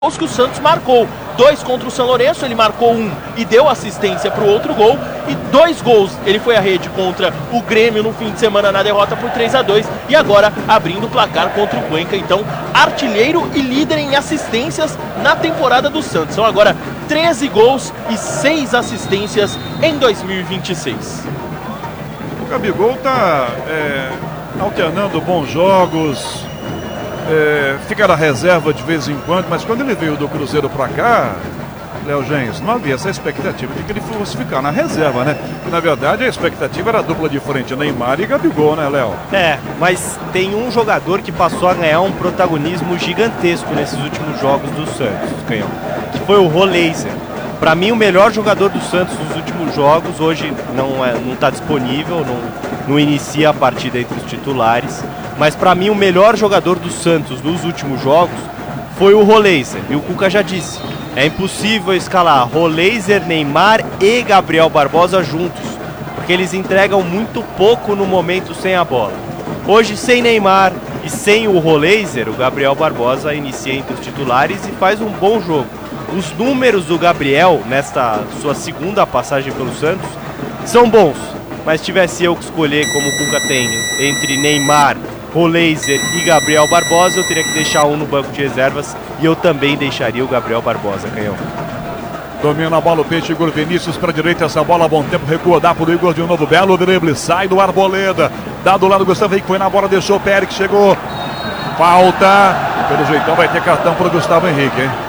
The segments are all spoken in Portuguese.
gols que o Santos marcou. 2 contra o São Lourenço, ele marcou 1 e deu assistência para o outro gol. E 2 gols, ele foi à rede contra o Grêmio no fim de semana na derrota por 3-2. E agora abrindo o placar contra o Cuenca. Então, artilheiro e líder em assistências na temporada do Santos. São agora 13 gols e 6 assistências em 2026. O Gabigol está alternando bons jogos. Fica na reserva de vez em quando, mas quando ele veio do Cruzeiro pra cá, Léo Gens, não havia essa expectativa de que ele fosse ficar na reserva, né? Na verdade, a expectativa era a dupla de frente, Neymar e Gabigol, né, Léo? Mas tem um jogador que passou a ganhar um protagonismo gigantesco nesses últimos jogos do Santos, Canhão, que foi o Roleiser. Para mim, o melhor jogador do Santos nos últimos jogos, hoje não está disponível, não inicia a partida entre os titulares, mas para mim o melhor jogador do Santos nos últimos jogos foi o Roleiser. E o Cuca já disse, é impossível escalar Roleiser, Neymar e Gabriel Barbosa juntos, porque eles entregam muito pouco no momento sem a bola. Hoje, sem Neymar e sem o Roleiser, o Gabriel Barbosa inicia entre os titulares e faz um bom jogo. Os números do Gabriel, nesta sua segunda passagem pelo Santos, são bons. Mas se tivesse eu que escolher, como o Cuca tem, entre Neymar, Roleiser e Gabriel Barbosa, eu teria que deixar um no banco de reservas e eu também deixaria o Gabriel Barbosa, Canhão. Domina a bola o Peixe, Igor Vinícius para a direita, essa bola a bom tempo, recua, dá para o Igor de um novo, belo drible, sai do Arboleda, dá do lado do Gustavo Henrique, foi na bola, deixou o Pérez, chegou, falta, pelo jeitão vai ter cartão para o Gustavo Henrique, hein?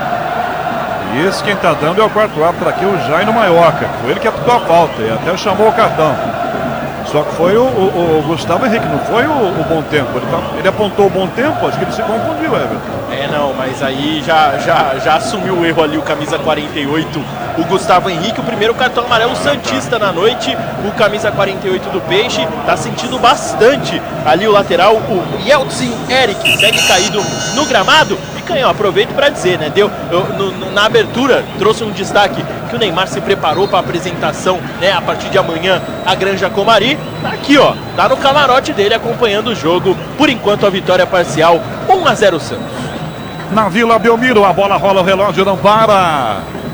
E esse quem tá dando é o quarto árbitro aqui, o Jaino Maioca. Foi ele que apitou a falta e até chamou o cartão. Só que foi o Gustavo Henrique, não foi o bom tempo. Ele apontou o bom tempo, acho que ele se confundiu, Everton. Não, mas aí já assumiu o erro ali o camisa 48, o Gustavo Henrique. O primeiro cartão amarelo santista na noite, o camisa 48 do Peixe. Tá sentindo bastante ali o lateral, o Yeltsin Eric, segue caído no gramado. Canhão, aproveito para dizer, né? Na abertura trouxe um destaque que o Neymar se preparou para a apresentação, né? A partir de amanhã, a Granja Comari. Tá aqui, ó, tá no camarote dele acompanhando o jogo. Por enquanto, a vitória parcial, 1-0 Santos. Na Vila Belmiro, a bola rola, o relógio não para.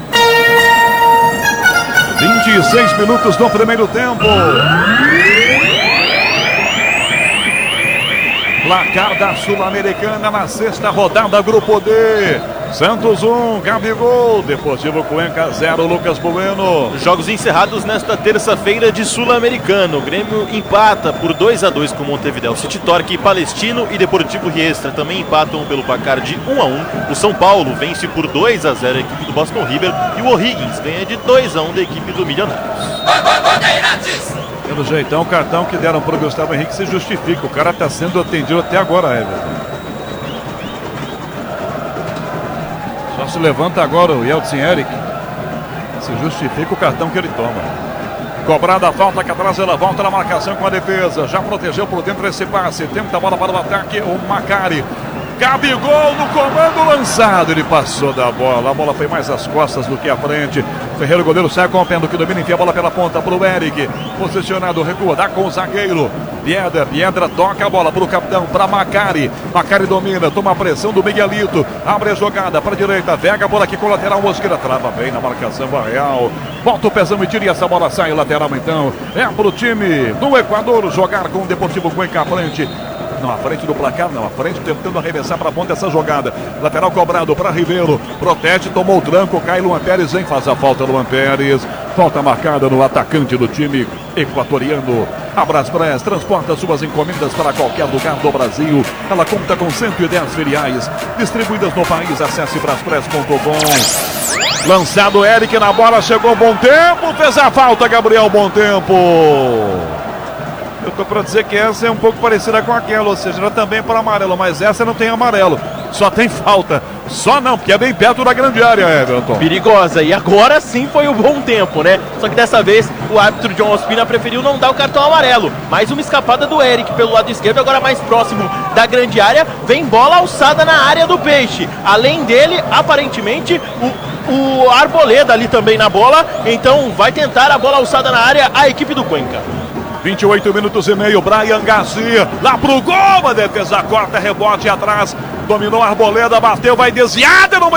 26 minutos no primeiro tempo. Placar da Sul-Americana na sexta rodada, Grupo D. Santos 1, Gabigol. Deportivo Cuenca 0, Lucas Bueno. Jogos encerrados nesta terça-feira de Sul-Americano. O Grêmio empata por 2-2 com Montevideo City Torque e Palestino, e Deportivo Riestra também empatam pelo placar de 1-1. O São Paulo vence por 2-0 a equipe do Boston River e o O'Higgins ganha de 2-1 da equipe do Milionários. Pelo jeitão, o cartão que deram para o Gustavo Henrique se justifica. O cara está sendo atendido até agora, Everton. Só se levanta agora o Yeltsin Eric. Se justifica o cartão que ele toma. Cobrada a falta, que atrás ela volta na marcação com a defesa. Já protegeu por dentro esse passe. Tenta a bola para o ataque, o Macari. Gabigol no comando lançado, ele passou da bola, a bola foi mais às costas do que à frente. Ferreira, o goleiro, sai acompanhando que domina, enfia a bola pela ponta para o Eric, posicionado, recua, dá com o zagueiro. Piedra toca a bola para o capitão, para Macari. Macari domina, toma a pressão do Miguelito, abre a jogada para a direita, pega a bola aqui com o lateral, Mosqueira trava bem na marcação, Barreal. Volta o pezão e tira, e essa bola sai lateral então. É para o time do Equador jogar com o Deportivo Cuenca à frente. Não, à frente do placar, não, à frente tentando arremessar para a ponta essa jogada. Lateral cobrado para Ribeiro, protege, tomou o tranco, cai Luan Pérez, vem, faz a falta Luan Pérez. Falta marcada no atacante do time equatoriano. A Braspress transporta suas encomendas para qualquer lugar do Brasil. Ela conta com 110 filiais distribuídas no país. Acesse braspress.com. Lançado Eric na bola, chegou Bom Tempo, fez a falta Gabriel Bom Tempo. Eu tô para dizer que essa é um pouco parecida com aquela, ou seja, ela também para amarelo, mas essa não tem amarelo, só tem falta. Só não, porque é bem perto da grande área, Everton. Perigosa, e agora sim foi o Bom Tempo, né? Só que dessa vez o árbitro John Ospina preferiu não dar o cartão amarelo. Mais uma escapada do Eric pelo lado esquerdo, agora mais próximo da grande área. Vem bola alçada na área do Peixe. Além dele, aparentemente, o Arboleda ali também na bola. Então vai tentar a bola alçada na área a equipe do Cuenca. 28 minutos e meio, Brian Garcia, lá pro gol, a defesa corta, rebote atrás, dominou a Arboleda, bateu, vai desviada no